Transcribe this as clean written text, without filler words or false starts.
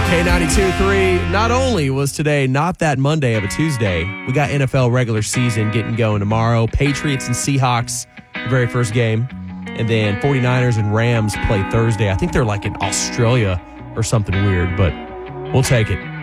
K92.3, not only was today not that Monday of a Tuesday, we got NFL regular season getting going tomorrow. Patriots and Seahawks, the very first game. And then 49ers and Rams play Thursday. I think they're like in Australia or something weird, but we'll take it.